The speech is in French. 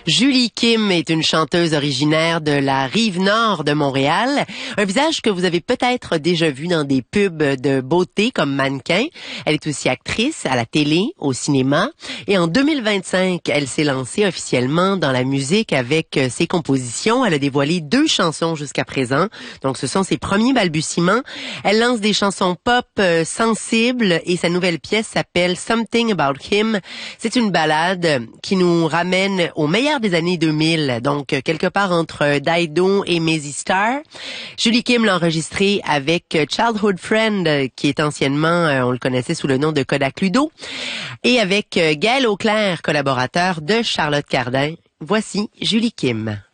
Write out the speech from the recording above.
Julie Kim est une chanteuse originaire de la Rive-Nord de Montréal. Un visage que vous avez peut-être déjà vu dans des pubs de beauté comme mannequin. Elle est aussi actrice à la télé, au cinéma. Et en 2025, elle s'est lancée officiellement dans la musique avec ses compositions. Elle a dévoilé 2 chansons jusqu'à présent. Donc, ce sont ses premiers balbutiements. Elle lance des chansons pop sensibles et sa nouvelle pièce s'appelle Something About Him. C'est une ballade qui nous ramène au meilleur des années 2000, donc quelque part entre Dido et Mazzy Star. Julie Kim l'a enregistré avec Childhood Friend, qui est anciennement, on le connaissait sous le nom de Kodak Ludo, et avec Gaël Auclair, collaborateur de Charlotte Cardin. Voici Julie Kim.